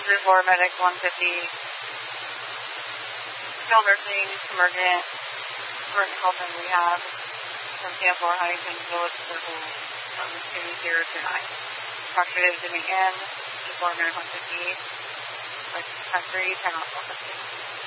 434 Medic 150. Skilled nursing, emergent health and rehab from Camp 4 Huntington Village Circle from 2029. Approximated Jimmy N, 4 Medic 150. Country, 10 off 150.